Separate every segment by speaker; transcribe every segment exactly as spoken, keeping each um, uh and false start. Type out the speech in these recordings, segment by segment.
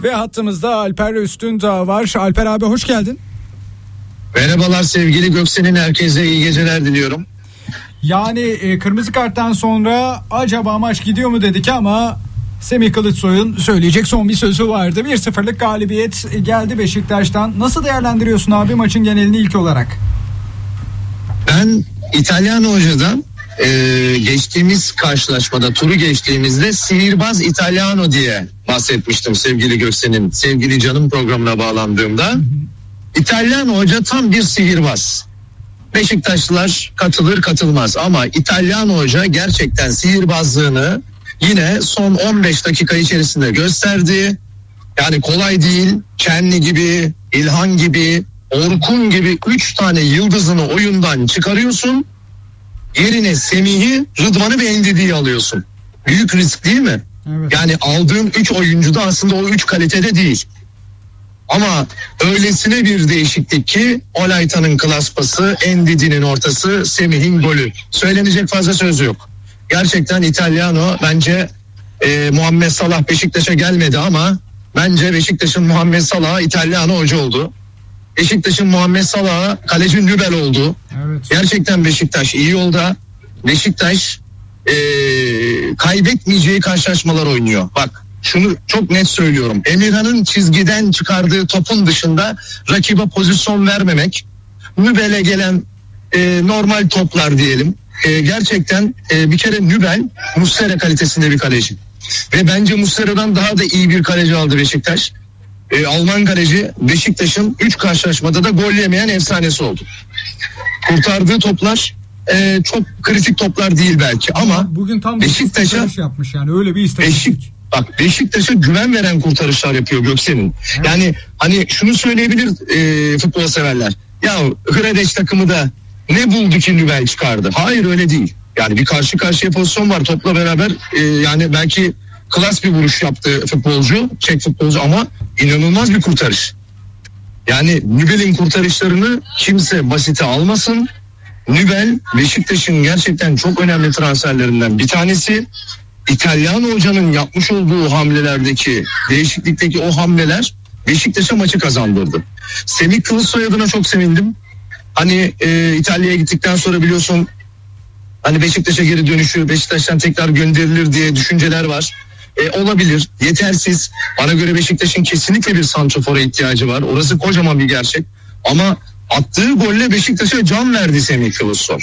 Speaker 1: Ve hattımızda Alper Üstündağ var. Alper abi hoş geldin.
Speaker 2: Merhabalar sevgili Göksel'in, herkese iyi geceler diliyorum.
Speaker 1: Yani e, kırmızı karttan sonra acaba maç gidiyor mu dedik ama Semih Kılıçsoy'un söyleyecek son bir sözü vardı. bir sıfırlık galibiyet geldi Beşiktaş'tan. Nasıl değerlendiriyorsun abi maçın genelini ilk olarak?
Speaker 2: Ben İtalyan hocadan e, geçtiğimiz karşılaşmada, turu geçtiğimizde sihirbaz İtalyano diye bahsetmiştim sevgili Göksel'in, sevgili canım programına bağlandığımda. Hı hı. İtalyan hoca tam bir sihirbaz. Beşiktaşlılar katılır katılmaz ama İtalyan hoca gerçekten sihirbazlığını yine son on beş dakika içerisinde gösterdi. Yani kolay değil. Kenni gibi, İlhan gibi, Orkun gibi üç tane yıldızını oyundan çıkarıyorsun. Yerine Semih'i, Rıdvan'ı ve Endidi'yi alıyorsun. Büyük risk değil mi? Evet. Yani aldığın üç oyuncu da aslında o üç kalitede değil. Ama öylesine bir değişiklik ki Olaytan'ın klas pası, Endidi'nin ortası, Semih'in golü. Söylenecek fazla söz yok. Gerçekten İtalyano bence e, Muhammed Salah Beşiktaş'a gelmedi ama bence Beşiktaş'ın Muhammed Salah'a İtalyano hoca oldu. Beşiktaş'ın Muhammed Salah'a kaleci Nübel oldu. Evet. Gerçekten Beşiktaş iyi yolda. Beşiktaş e, kaybetmeyeceği karşılaşmalar oynuyor. Bak şunu çok net söylüyorum. Emirhan'ın çizgiden çıkardığı topun dışında rakibe pozisyon vermemek, Nübel'e gelen e, normal toplar diyelim. E, gerçekten e, bir kere Nübel Muslera kalitesinde bir kaleci. Ve bence Muslera'dan daha da iyi bir kaleci aldı Beşiktaş. E, Alman kaleci Beşiktaş'ın üç karşılaşmada da gol yemeyen efsanesi oldu. Kurtardığı toplar e, çok kritik toplar değil belki ama
Speaker 1: bugün tam
Speaker 2: Beşiktaş'a
Speaker 1: yapmış yani öyle bir istatistik.
Speaker 2: Beşik, bak Beşiktaş'a güven veren kurtarışlar yapıyor Göksel'in. Evet. Yani hani şunu söyleyebilir e, futbol severler. Ya Hredeş takımı da ne buldu ki Nübel çıkardı? Hayır öyle değil. Yani bir karşı karşıya pozisyon var topla beraber e, yani belki klas bir vuruş yaptı futbolcu, Çek futbolcu ama inanılmaz bir kurtarış. Yani Nübel'in kurtarışlarını kimse basite almasın. Nübel Beşiktaş'ın gerçekten çok önemli transferlerinden bir tanesi. İtalyan hocanın yapmış olduğu hamlelerdeki, değişiklikteki o hamleler Beşiktaş'a maçı kazandırdı. Semih Kılıçsoy adına çok sevindim. Hani e, İtalya'ya gittikten sonra biliyorsun hani Beşiktaş'a geri dönüşü, Beşiktaş'tan tekrar gönderilir diye düşünceler var. E, olabilir, yetersiz. Bana göre Beşiktaş'ın kesinlikle bir santrafora ihtiyacı var. Orası kocaman bir gerçek. Ama attığı golle Beşiktaş'a can verdi Semih Kılıçsoy.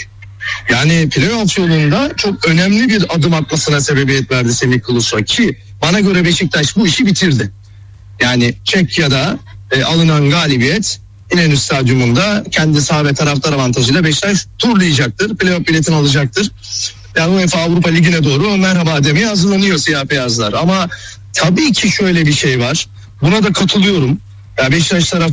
Speaker 2: Yani playoff yolunda çok önemli bir adım atmasına sebebiyet verdi Semih Kılıçsoy ki bana göre Beşiktaş bu işi bitirdi. Yani Çekya'da e, alınan galibiyet İnönü Stadyumunda kendi saha ve taraftar avantajıyla Beşiktaş turlayacaktır. Playoff biletini alacaktır. Yani UEFA Avrupa Ligi'ne doğru merhaba demeye hazırlanıyor siyah beyazlar. Ama tabii ki şöyle bir şey var. Buna da katılıyorum. Ya Beşiktaş taraf